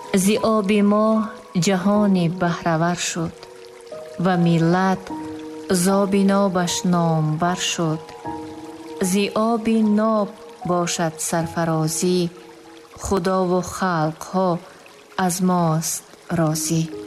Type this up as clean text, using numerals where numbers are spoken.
زی آب ما جهانی بهره‌ور شد و ملت زاب نابش نامور شد. زی آب ناب باشد سرفرازی، خدا و خلق ها از ماست راضی.